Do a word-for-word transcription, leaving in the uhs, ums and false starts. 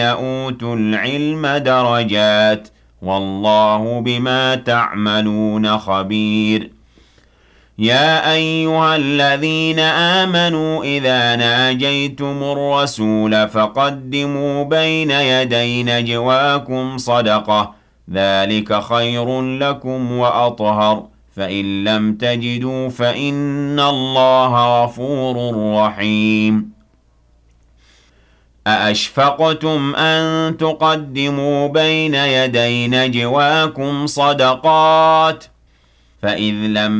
أُوتُوا الْعِلْمَ دَرَجَاتٍ وَاللَّهُ بِمَا تَعْمَلُونَ خَبِيرٌ يَا أَيُّهَا الَّذِينَ آمَنُوا إِذَا نَاجَيْتُمُ الرَّسُولَ فَقَدِّمُوا بَيْنَ يَدَيْ نَجْوَاكُمْ صَدَقَةً ذَلِكَ خَيْرٌ لَكُمْ وَأَطْهَرُ فَإِن لَّمْ تَجِدُوا فَإِنَّ اللَّهَ غَفُورٌ رَّحِيمٌ أَأَشْفَقْتُمْ أَن تُقَدِّمُوا بَيْنَ يَدَيْ نَجْوَاكُمْ صَدَقَاتٍ فَإِذْ لَمْ